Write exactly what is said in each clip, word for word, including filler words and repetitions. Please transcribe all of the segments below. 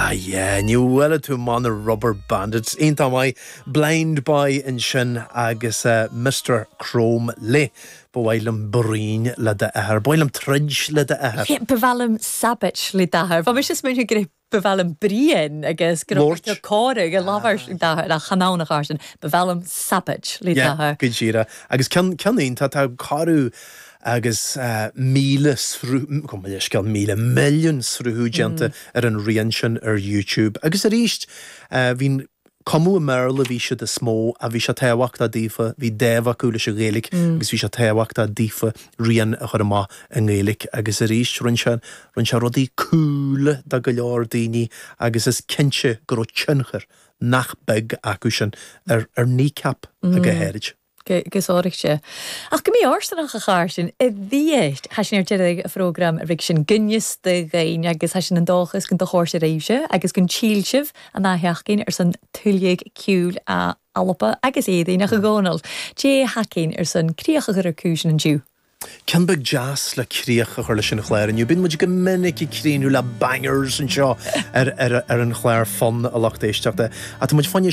Ah, yeah, new well to man rubber bandits. Ain't I blind by in shin agus uh, Mister Chrome le. Boilem breen le de er. Boilem trudge le de er. Yeah, bevalem sabach le de er. Van is just moet je bevalem breen, I guess. Groot de korig, a lover da da chanauna garden. Bevalem sabach le de er. Yeah, good jira. Agus kan kan een dat hou karu. Agus uh, míle srú, kom ég skal míle million srú gente mm. er an rienshin ar YouTube. Agus er íst uh, vín komu a merle vi se de smó a vi se tewachta dífa, vi deva kule se rélik, mm. agus vi se tewachta dífa rian a chorma an rélik. Agus er íst runse runse rodi cool da galor dini, agus is kinche gro tjuncher nach beg akushin er er kneecap mm. a geherige. Gesorgte. Ach, go mí ástanach a chásin, a bhíist, has sin ar tiad a program a rig sin gunnis de gain, agus has sin an dóchas gon do chóirse réimse, agus gon chíilsih a nátheachcin ar san tuilléig ciúil a alapa, agus édaí nach a gónal. Dé hacin ar san críocha gur cúsin an dú. Can big jazz le críoch a chuir sin chléir, and you bin muid go minic I críú le bangers and seo ar ar ar an chléir fun a lacht éisteachta. A tá muid fanne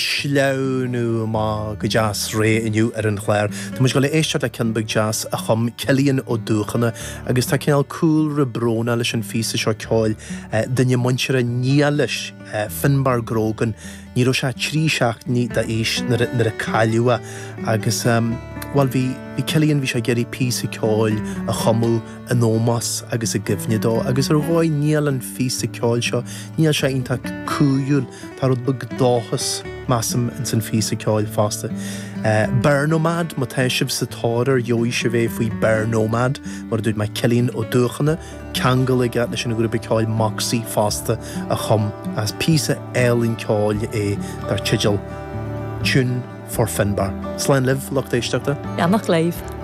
sleanú má go jazz ré inniu ar an chléir. Tá muid go le éisteachta can big jazz a chum Cillian ó dúchanna, agus tá cinál cool re brona leis an físa seo ceáil dunne muintear a níalis Finbar Grogan, ní ro se trí seach ní da éis nar a caiúa, agus um, Well, vi vi Cillian vi se geri písa ceáil a chamú a nómas agus a gifnedó, agus ar bháid níl an físa ceáil seo, níl se ínta cúiúil tar rud bug dáchas massam in san físa ceáil fásta. Uh, Bearnomad, má teisib sa táir jói se bheith faoi Bearnomad, mar dúid mai Cillian ó dúchanna, ceangal a gait leis an grúpa ceáil Moxie fásta a chum as písa eilín ceáil é dar tijil tún for Finbar. Slán liv, locht éisteachta? Ja, nach leif.